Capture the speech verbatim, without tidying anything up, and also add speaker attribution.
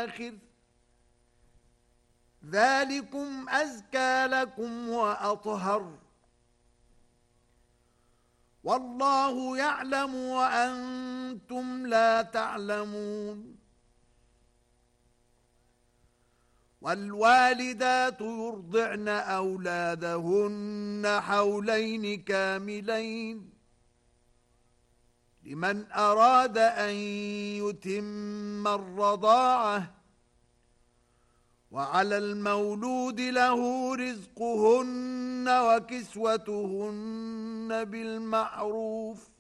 Speaker 1: الآخر ذلكم أزكى لكم وأطهر والله يعلم وأنتم لا تعلمون والوالدات يرضعن أولادهن حولين كاملين لمن أراد أن يتم الرضاعة وعلى المولود له رزقهن وكسوتهن بالمعروف